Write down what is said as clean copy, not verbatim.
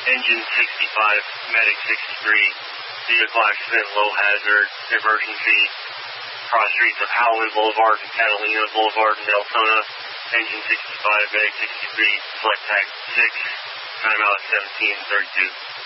Engine 65, Medic 63, vehicle accident, low hazard, emergency, cross streets of Howland Boulevard and Catalina Boulevard in Deltona. Engine 65, Medic 63, select tag 6, timeout 17:32.